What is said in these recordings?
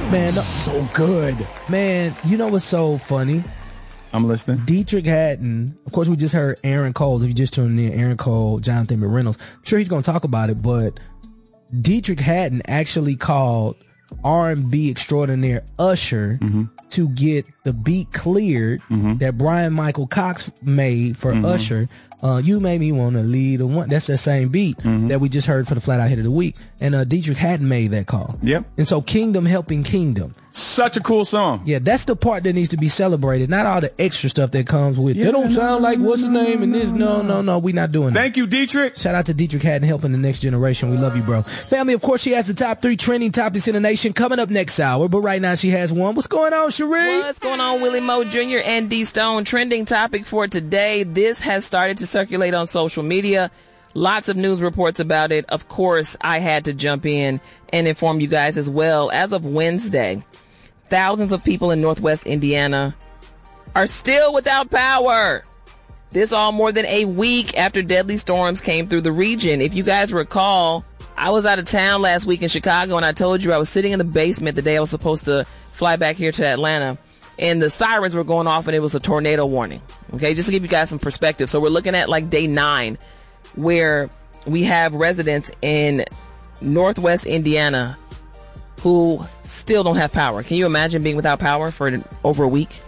Man, so good. Man, you know what's so funny? I'm listening. Dietrich Haddon, of course, we just heard Aaron Cole. If you just tuned in, Aaron Cole, Jonathan McReynolds. I'm sure he's going to talk about it, but Dietrich Haddon actually called R&B extraordinaire Usher to get the beat cleared that Brian Michael Cox made for Usher. You made me want to lead a one. That's that same beat that we just heard for the Flat Out Hit of the Week. And Dietrich Haddon made that call. Yep. And so Kingdom helping Kingdom. Such a cool song. Yeah, that's the part that needs to be celebrated, not all the extra stuff that comes with. They don't sound like what's the name and this. No, we not doing that. Thank you, Dietrich. Shout out to Dietrich Haddon helping the next generation. We love you, bro. Family, of course, she has the top 3 trending topics in the nation coming up next hour, but right now she has one. What's going on, Cherie? What's going on, Willie Moe Jr. and D Stone? Trending topic for today. This has started to circulate on social media. Lots of news reports about it. Of course, I had to jump in and inform you guys as well. As of Wednesday, thousands of people in Northwest Indiana are still without power. This all more than a week after deadly storms came through the region. If you guys recall, I was out of town last week in Chicago, and I told you I was sitting in the basement the day I was supposed to fly back here to Atlanta, and the sirens were going off, and it was a tornado warning. Okay, just to give you guys some perspective. So we're looking at like day 9, where we have residents in Northwest Indiana who still don't have power. Can you imagine being without power for over a week?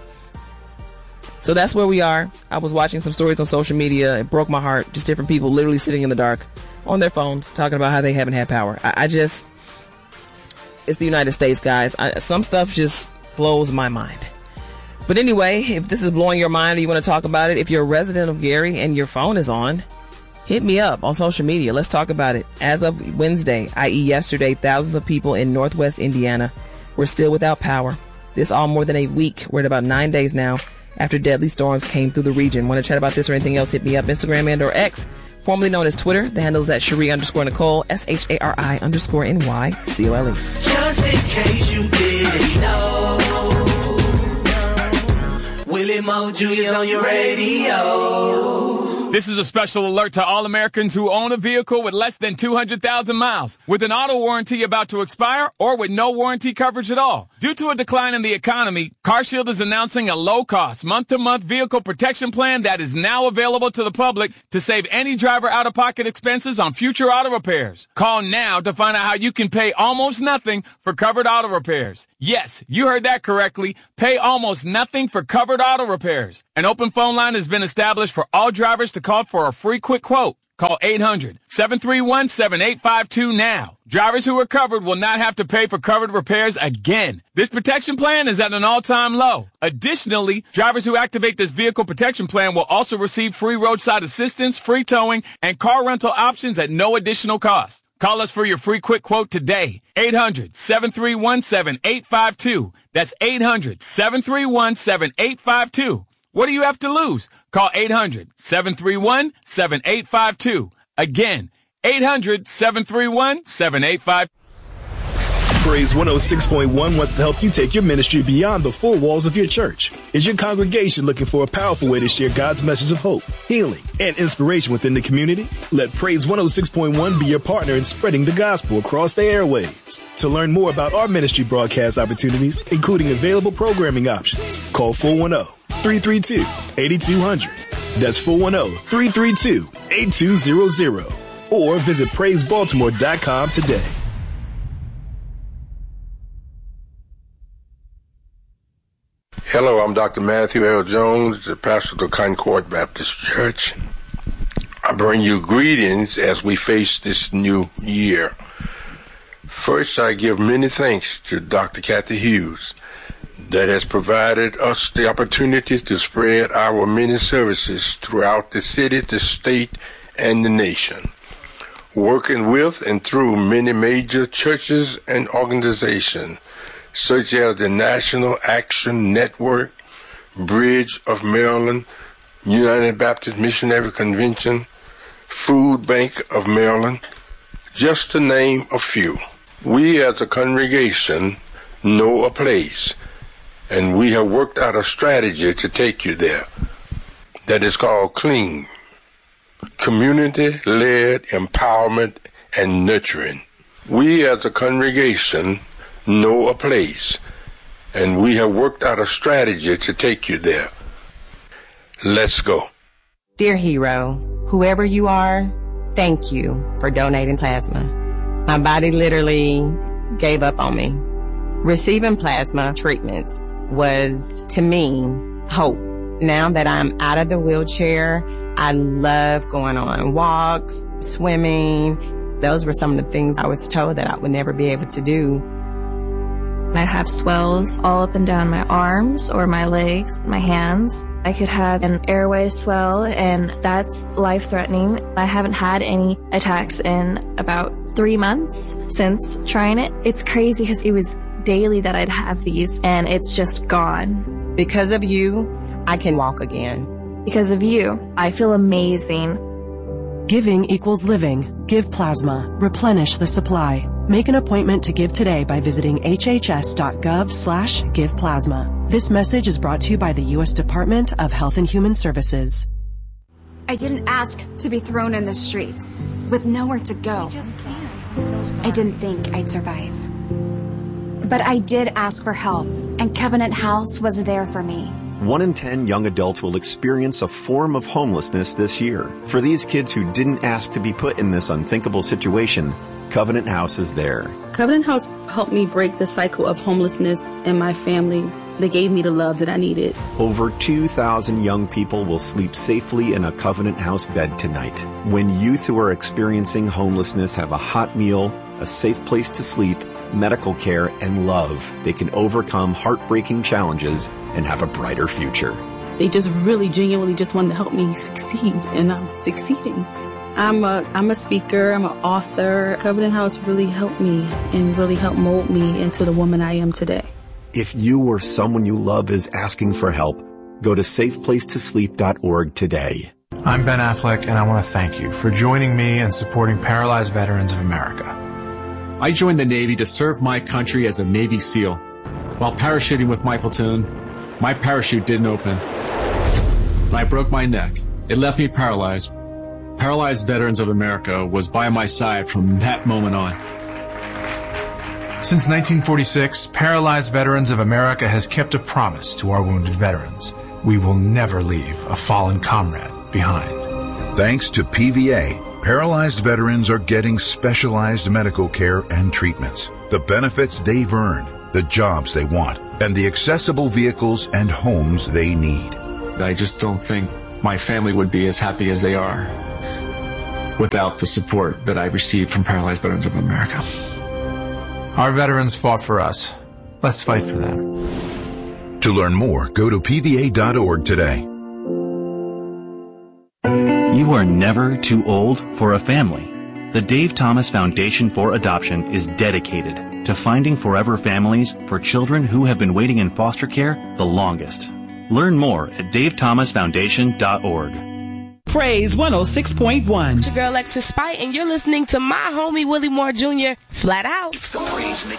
So that's where we are. I was watching some stories on social media. It broke my heart. Just different people literally sitting in the dark on their phones talking about how they haven't had power. It's the United States, guys. Some stuff just blows my mind. But anyway, if this is blowing your mind or you want to talk about it, if you're a resident of Gary and your phone is on, hit me up on social media. Let's talk about it. As of Wednesday, i.e. yesterday, thousands of people in Northwest Indiana were still without power. This all more than a week. We're at about 9 days now after deadly storms came through the region. Want to chat about this or anything else, hit me up. Instagram and or X, formerly known as Twitter. The handle is at Cherie_Nicole, SHARI_NYCOLE. Just in case you didn't know, Willie Moe Jr. is on your radio. This is a special alert to all Americans who own a vehicle with less than 200,000 miles, with an auto warranty about to expire, or with no warranty coverage at all. Due to a decline in the economy, CarShield is announcing a low-cost, month-to-month vehicle protection plan that is now available to the public to save any driver out-of-pocket expenses on future auto repairs. Call now to find out how you can pay almost nothing for covered auto repairs. Yes, you heard that correctly. Pay almost nothing for covered auto repairs. An open phone line has been established for all drivers to call for a free quick quote. Call 800-731-7852 now. Drivers who are covered will not have to pay for covered repairs again. This protection plan is at an all-time low. Additionally, drivers who activate this vehicle protection plan will also receive free roadside assistance, free towing, and car rental options at no additional cost. Call us for your free quick quote today. 800-731-7852. That's 800-731-7852. What do you have to lose? Call 800-731-7852. Again, 800-731-7852. Praise 106.1 wants to help you take your ministry beyond the four walls of your church. Is your congregation looking for a powerful way to share God's message of hope, healing, and inspiration within the community? Let Praise 106.1 be your partner in spreading the gospel across the airwaves. To learn more about our ministry broadcast opportunities, including available programming options, call 410-332-8200. That's 410-332-8200. Or visit PraiseBaltimore.com today. Hello, I'm Dr. Matthew L. Jones, the pastor of the Concord Baptist Church. I bring you greetings as we face this new year. First, I give many thanks to Dr. Kathy Hughes that has provided us the opportunity to spread our many services throughout the city, the state, and the nation, working with and through many major churches and organizations, such as the National Action Network, Bridge of Maryland, United Baptist Missionary Convention, Food Bank of Maryland, just to name a few. We as a congregation know a place, and we have worked out a strategy to take you there that is called CLEAN, Community-Led Empowerment and Nurturing. We as a congregation know a place, and we have worked out a strategy to take you there. Let's go. Dear hero, whoever you are, thank you for donating plasma. My body literally gave up on me. Receiving plasma treatments was, to me, hope. Now that I'm out of the wheelchair, I love going on walks, swimming. Those were some of the things I was told that I would never be able to do. I have swells all up and down my arms or my legs, my hands. I could have an airway swell, and that's life-threatening. I haven't had any attacks in about 3 months since trying it. It's crazy because it was daily that I'd have these, and it's just gone. Because of you, I can walk again. Because of you, I feel amazing. Giving equals living. Give plasma. Replenish the supply. Make an appointment to give today by visiting hhs.gov/giveplasma. This message is brought to you by the U.S. Department of Health and Human Services. I didn't ask to be thrown in the streets with nowhere to go. I didn't think I'd survive. But I did ask for help, and Covenant House was there for me. 1 in 10 young adults will experience a form of homelessness this year. For these kids who didn't ask to be put in this unthinkable situation, Covenant House is there. Covenant House helped me break the cycle of homelessness in my family. They gave me the love that I needed. Over 2,000 young people will sleep safely in a Covenant House bed tonight. When youth who are experiencing homelessness have a hot meal, a safe place to sleep, medical care, and love, they can overcome heartbreaking challenges and have a brighter future. They just really genuinely just wanted to help me succeed, and I'm succeeding. I'm a speaker, I'm an author. Covenant House really helped me and really helped mold me into the woman I am today. If you or someone you love is asking for help, go to safeplacetosleep.org today. I'm Ben Affleck, and I want to thank you for joining me and supporting Paralyzed Veterans of America. I joined the Navy to serve my country as a Navy SEAL. While parachuting with my platoon, my parachute didn't open. I broke my neck. It left me paralyzed. Paralyzed Veterans of America was by my side from that moment on. Since 1946, Paralyzed Veterans of America has kept a promise to our wounded veterans. We will never leave a fallen comrade behind. Thanks to PVA, paralyzed veterans are getting specialized medical care and treatments, the benefits they've earned, the jobs they want, and the accessible vehicles and homes they need. I just don't think my family would be as happy as they are without the support that I received from Paralyzed Veterans of America. Our veterans fought for us. Let's fight for them. To learn more, go to PVA.org today. You are never too old for a family. The Dave Thomas Foundation for Adoption is dedicated to finding forever families for children who have been waiting in foster care the longest. Learn more at davethomasfoundation.org. Praise 106.1. It's your girl Lexus Spite, and you're listening to my homie Willie Moore Jr. Flat Out. It's the Praise Mix.